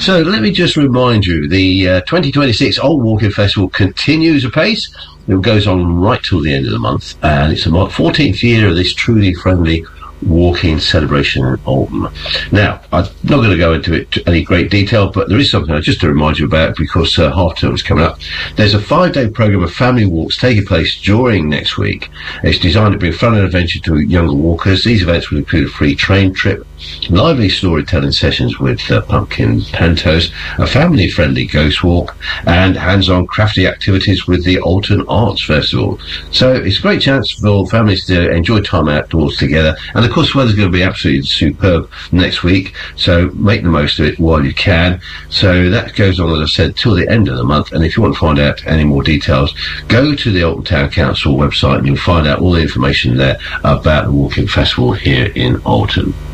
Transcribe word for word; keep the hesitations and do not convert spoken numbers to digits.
So let me just remind you, the uh, twenty twenty-six Old Walking Festival continues apace. It goes on right till the end of the month, and it's the fourteenth year of this truly friendly walking celebration in Alton. Now, I'm not going to go into it to any great detail, but there is something just to remind you about, because uh, half term is coming up. There's a five-day programme of family walks taking place during next week. It's designed to bring fun and adventure to younger walkers. These events will include a free train trip, lively storytelling sessions with uh, pumpkin pantos, a family-friendly ghost walk, and hands-on crafty activities with the Alton Arts Festival. So it's a great chance for families to enjoy time outdoors together. And of course, the weather's going to be absolutely superb next week, so make the most of it while you can. So that goes on, as I said, till the end of the month. And if you want to find out any more details, go to the Alton Town Council website and you'll find out all the information there about the Walking Festival here in Alton.